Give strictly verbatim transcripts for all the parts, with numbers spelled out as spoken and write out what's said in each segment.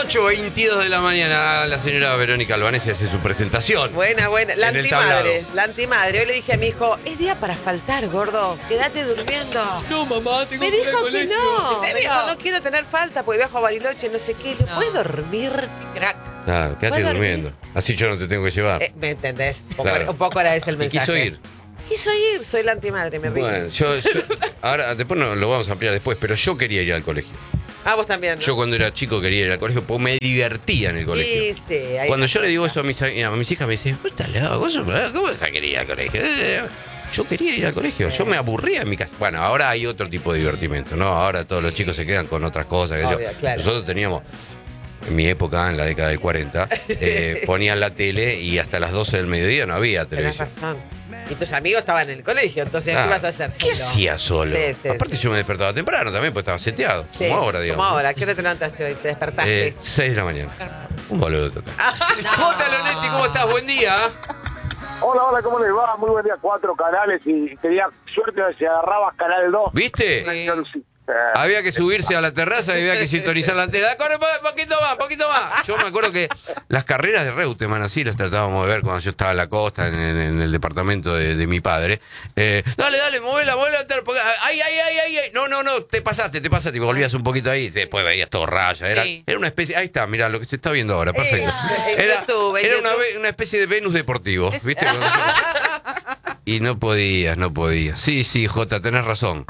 ocho veintidós de la mañana, la señora Verónica Albanese hace su presentación. Buena, buena. La en el antimadre, tablado. la antimadre. Hoy le dije a mi hijo, es día para faltar, gordo. Quédate durmiendo. No, mamá, tengo Me que ir dijo al que colegio. no. ¿En serio? Me dijo, no quiero tener falta porque viajo a Bariloche, no sé qué. ¿Le No. puedes dormir? Crack. Claro, quédate ¿Puedo durmiendo. Así yo no te tengo que llevar. Eh, ¿Me entendés? Un poco, Claro. un poco era ese el Y mensaje. quiso ir. Quiso ir. Soy la antimadre, me río. Bueno, yo, yo- ahora después no, lo vamos a ampliar después, pero yo quería ir al colegio. Ah, vos también, ¿no? Yo cuando era chico quería ir al colegio porque me divertía en el colegio. Sí, sí. ahí Cuando está. yo le digo eso a mis, a mis hijas me dicen, "¿Vos estás loco? ¿Vos sos- ¿Cómo vas a querer ir al colegio?" Eh, Yo quería ir al colegio, yo me aburría en mi casa. Bueno, ahora hay otro tipo de divertimento, ¿no? Ahora todos los chicos se quedan con otras cosas. Que yo. Obvio, claro. Nosotros teníamos, en mi época, en la década del cuarenta, eh, ponían la tele y hasta las doce del mediodía no había Tenés televisión. razón. Y tus amigos estaban en el colegio, entonces, Ah, ¿qué ibas a hacer ¿Qué solo? hacía solo? Sí, sí, Aparte sí. yo me despertaba temprano también, porque estaba seteado. Sí, Como ahora, digamos. Como ahora. ¿A qué hora te levantaste hoy? ¿Te despertaste? Eh, seis de la mañana. Un boludo total. Jota Lonetti, ¿cómo estás? Buen día. Hola, hola, ¿cómo les va? Muy buen día, cuatro canales y tenía suerte de si agarrabas canal dos. ¿Viste? Sí. Había que subirse a la terraza y había que sintonizar la antena. Corre un poquito más, poquito más. Yo me acuerdo que las carreras de Reutemann así las tratábamos de ver cuando yo estaba en la costa, en, en- en el departamento de, de mi padre. Eh, dale, dale, movela, movela. porque- Ay, ay, ay, ay, ay. No, no, no, te pasaste, te pasaste. Y volvías un poquito ahí. Después veías todo raya. Era, Sí. era una especie. Ahí está, mirá lo que se está viendo ahora. Perfecto. en Era, YouTube, en era una, YouTube. ve- una especie de Venus deportivo. ¿Viste? Y no podías, no podías. Sí, sí, Jota, tenés razón.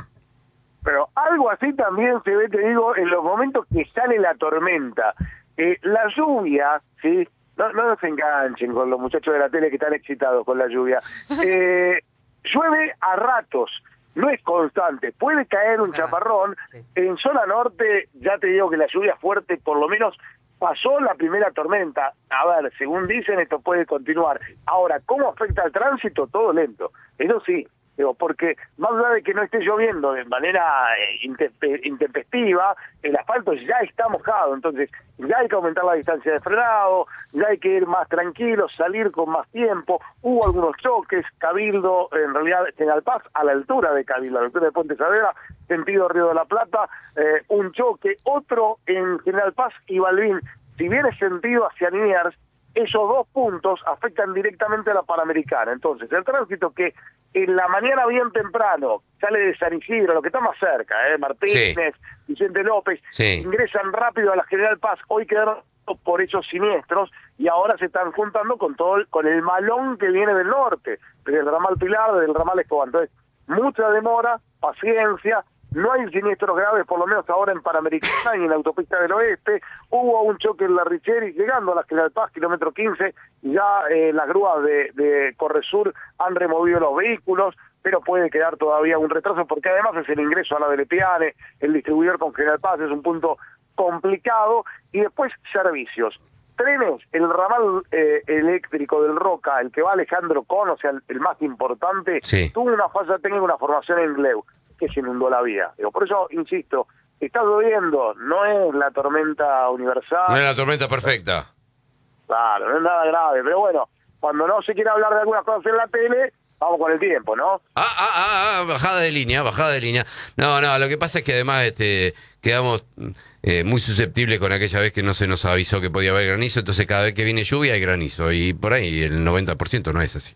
Pero algo así también se ve, te digo, en los momentos que sale la tormenta. Eh, la lluvia, ¿sí? No, no nos enganchen con los muchachos de la tele que están excitados con la lluvia. Eh, llueve a ratos, no es constante. Puede caer un Ah, chaparrón. sí. En zona norte, ya te digo que la lluvia fuerte, por lo menos pasó la primera tormenta. A ver, según dicen, esto puede continuar. Ahora, ¿cómo afecta al tránsito? Todo lento. Eso sí. Digo, porque más allá de que no esté lloviendo de manera eh, intempe- intempestiva, el asfalto ya está mojado, entonces ya hay que aumentar la distancia de frenado, ya hay que ir más tranquilos, salir con más tiempo. Hubo algunos choques, Cabildo, en realidad General Paz, a la altura de Cabildo, a la altura de Puente Saavedra, sentido Río de la Plata, eh, un choque, otro en General Paz y Balbín. Si bien es sentido hacia Liniers, esos dos puntos afectan directamente a la Panamericana. Entonces, el tránsito que en la mañana bien temprano sale de San Isidro, lo que está más cerca, ¿eh? Martínez, Vicente López, Sí. ingresan rápido a la General Paz, hoy quedaron por esos siniestros y ahora se están juntando con todo el, con el malón que viene del norte, desde el ramal Pilar, desde el ramal Escobar. Entonces, mucha demora, paciencia. No hay siniestros graves, por lo menos ahora en Panamericana y en la autopista del oeste. Hubo un choque en la Richeri llegando a la General Paz, kilómetro quince. Ya eh, las grúas de, de Corresur han removido los vehículos, pero puede quedar todavía un retraso porque además es el ingreso a la de Lepiane, el distribuidor con General Paz, es un punto complicado. Y después servicios. Trenes, el ramal eh, eléctrico del Roca, el que va a Alejandro Con, o sea, el, el más importante, Sí. tuvo una falla técnica, una formación en Gleu, que se inundó la vía. Digo, por eso, insisto, está lloviendo, no es la tormenta universal, No era la tormenta perfecta. claro, no es nada grave, pero bueno, cuando no se quiere hablar de algunas cosas en la tele, vamos con el tiempo, ¿no? Ah, ah, ah, ah, bajada de línea, bajada de línea. No, no, lo que pasa es que además este, quedamos eh, muy susceptibles con aquella vez que no se nos avisó que podía haber granizo, entonces cada vez que viene lluvia hay granizo, y por ahí el noventa por ciento no es así.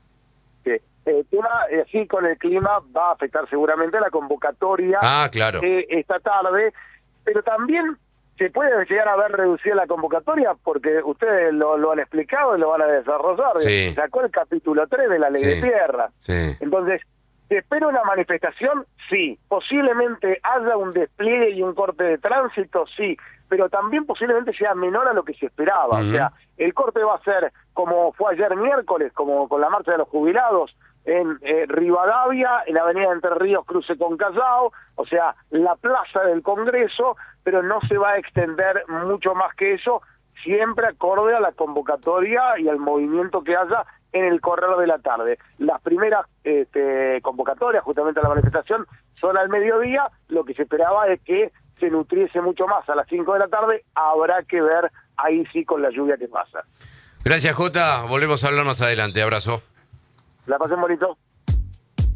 Que el tema, eh, sí, con el clima va a afectar seguramente la convocatoria Ah, claro. eh, esta tarde, pero también se puede llegar a ver reducida la convocatoria porque ustedes lo, lo han explicado y lo van a desarrollar. Sí. Sacó el capítulo tres de la Ley Sí. de Tierra. Sí. Entonces, ¿se espera una manifestación? Sí. Posiblemente haya un despliegue y un corte de tránsito, sí, pero también posiblemente sea menor a lo que se esperaba. Ujú. O sea, el corte va a ser como fue ayer miércoles, como con la marcha de los jubilados, en eh, Rivadavia, en Avenida Entre Ríos, cruce con Callao, o sea, la plaza del Congreso, pero no se va a extender mucho más que eso, siempre acorde a la convocatoria y al movimiento que haya en el correr de la tarde. Las primeras este, convocatorias, justamente a la manifestación, son al mediodía. Lo que se esperaba es que se nutriese mucho más a las cinco de la tarde. Habrá que ver ahí sí con la lluvia que pasa. Gracias, Jota. Volvemos a hablar más adelante. Abrazo. La pasen bonito.